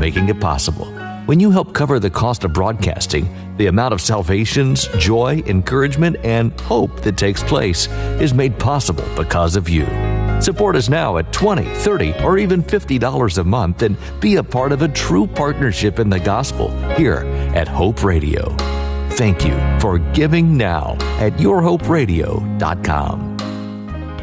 making it possible. When you help cover the cost of broadcasting, the amount of salvations, joy, encouragement, and hope that takes place is made possible because of you. Support us now at $20, $30, or even $50 a month and be a part of a true partnership in the gospel here at Hope Radio. Thank you for giving now at yourhoperadio.com.